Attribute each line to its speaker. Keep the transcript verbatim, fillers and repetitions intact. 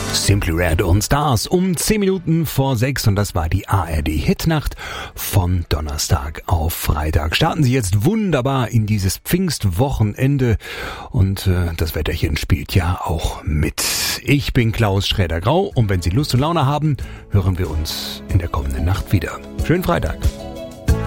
Speaker 1: Simply Red und Stars um zehn Minuten vor sechs und das war die A R D-Hitnacht von Donnerstag auf Freitag. Starten Sie jetzt wunderbar in dieses Pfingstwochenende und äh, das Wetterchen spielt ja auch mit. Ich bin Klaus Schräder-Grau und wenn Sie Lust und Laune haben, hören wir uns in der kommenden Nacht wieder. Schönen Freitag.